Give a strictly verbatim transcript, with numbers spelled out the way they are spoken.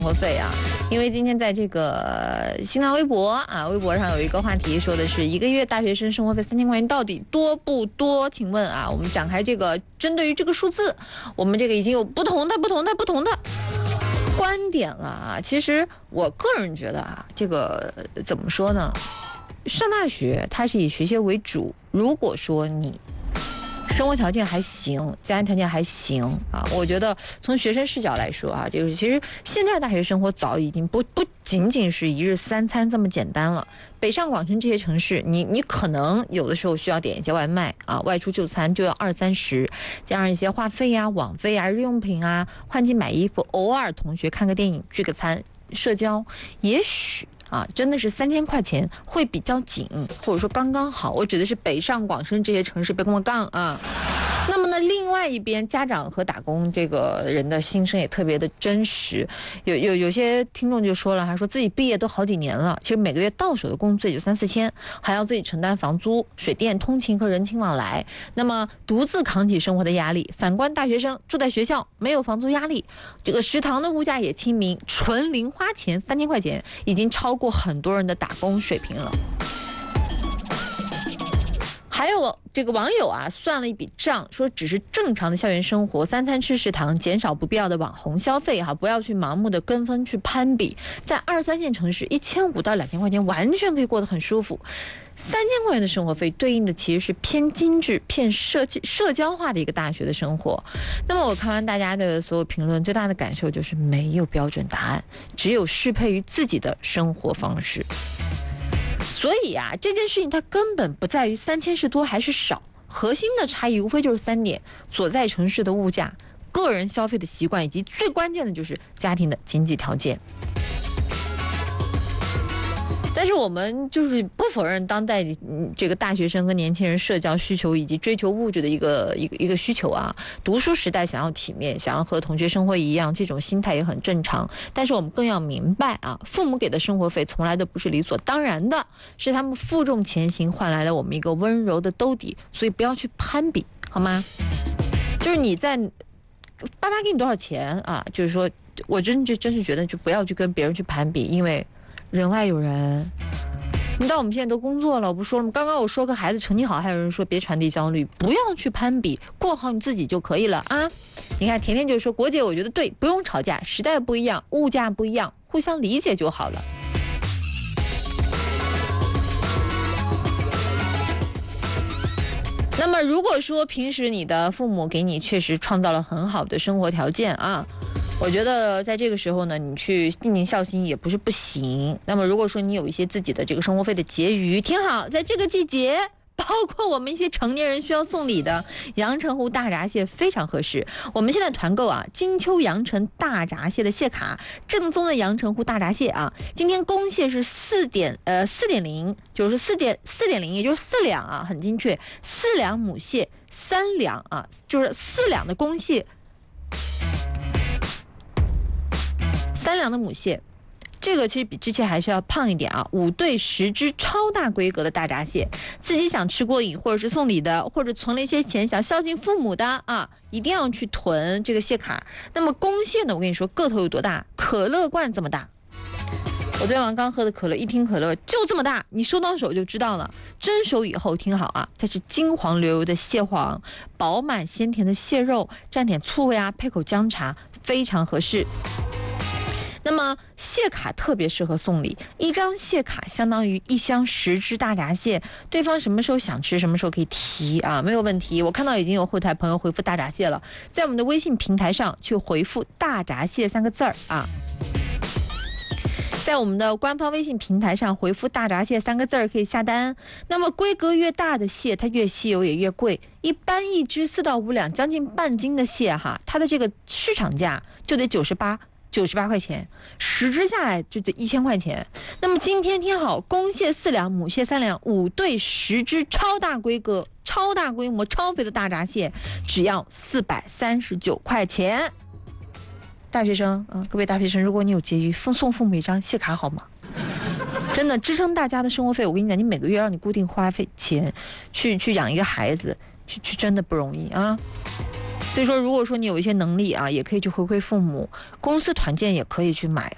活费啊，因为今天在这个新浪微博啊，微博上有一个话题说的是一个月大学生生活费三千块钱到底多不多？请问啊，我们展开这个针对于这个数字，我们这个已经有不同的、不同的、不同的观点了啊。其实我个人觉得啊，这个怎么说呢？上大学它是以学习为主，如果说你生活条件还行，家庭条件还行啊，我觉得从学生视角来说啊，就是其实现在大学生活早已经不不仅仅是一日三餐这么简单了。北上广深这些城市，你你可能有的时候需要点一些外卖啊，外出就餐就要二三十，加上一些话费啊、网费啊、日用品啊、换季买衣服，偶尔同学看个电影、聚个餐、社交，也许。啊，真的是三千块钱会比较紧，或者说刚刚好。我指的是北上广深这些城市，别跟我杠啊。那么呢，另外一边，家长和打工这个人的心声也特别的真实。有有有些听众就说了，他说自己毕业都好几年了，其实每个月到手的工资也就三四千，还要自己承担房租、水电、通勤和人情往来，那么独自扛起生活的压力。反观大学生住在学校，没有房租压力，这个食堂的物价也亲民，纯零花钱三千块钱已经超过过很多人的打工水平了。还有这个网友啊，算了一笔账，说只是正常的校园生活，三餐吃食堂，减少不必要的网红消费哈，不要去盲目的跟风去攀比，在二三线城市，一千五到两千块钱完全可以过得很舒服。三千块钱的生活费对应的其实是偏精致、偏社社交化的一个大学的生活。那么我看完大家的所有评论，最大的感受就是没有标准答案，只有适配于自己的生活方式。所以啊，这件事情它根本不在于三千是多还是少，核心的差异无非就是三点：所在城市的物价、个人消费的习惯，以及最关键的就是家庭的经济条件。但是我们就是不否认当代这个大学生和年轻人社交需求以及追求物质的一个一个一个需求啊。读书时代想要体面，想要和同学生活一样，这种心态也很正常。但是我们更要明白啊，父母给的生活费从来都不是理所当然的，是他们负重前行换来了我们一个温柔的兜底。所以不要去攀比，好吗？就是你在爸妈给你多少钱啊？就是说我真就真是觉得就不要去跟别人去攀比，因为人外有人。你知道我们现在都工作了，我不说了吗？刚刚我说个孩子成绩好，还有人说别传递焦虑，不要去攀比，过好你自己就可以了啊！你看甜甜就说，国姐我觉得对，不用吵架，时代不一样，物价不一样，互相理解就好了。那么如果说平时你的父母给你确实创造了很好的生活条件啊，我觉得在这个时候呢，你去尽尽孝心也不是不行。那么如果说你有一些自己的这个生活费的结余，挺好，在这个季节，包括我们一些成年人需要送礼的阳澄湖大闸蟹非常合适。我们现在团购啊，金秋阳澄大闸蟹的蟹卡，正宗的阳澄湖大闸蟹啊，今天公蟹是四点呃四点零，就是四点四点零，也就是四两啊，很精确，四两母蟹，三两啊，就是四两的公蟹，三两的母蟹。这个其实比之前还是要胖一点啊，五对十只超大规格的大闸蟹，自己想吃过瘾，或者是送礼的，或者存了一些钱想孝敬父母的啊，一定要去囤这个蟹卡。那么公蟹呢，我跟你说个头有多大？可乐罐这么大。我昨天晚上刚喝的可乐，一听可乐就这么大，你收到手就知道了。蒸熟以后听好啊，它是金黄流油的蟹黄，饱满鲜甜的蟹肉，蘸点醋呀，配口姜茶，非常合适。那么蟹卡特别适合送礼，一张蟹卡相当于一箱十只大闸蟹，对方什么时候想吃什么时候可以提啊，没有问题。我看到已经有后台朋友回复大闸蟹了，在我们的微信平台上去回复大闸蟹三个字儿啊，在我们的官方微信平台上回复大闸蟹三个字儿可以下单。那么规格越大的蟹它越稀有也越贵，一般一只四到五两将近半斤的蟹哈，它的这个市场价就得九十八九十八块钱，十只下来就得一千块钱。那么今天听好，公蟹四两，母蟹三两，五对十只超大规格、超大规模、超肥的大闸蟹，只要四百三十九块钱。大学生啊，各位大学生，如果你有结余，送送父母一张蟹卡好吗？真的支撑大家的生活费。我跟你讲，你每个月让你固定花费钱去去养一个孩子，去去真的不容易啊。所以说，如果说你有一些能力啊，也可以去回馈父母，公司团建也可以去买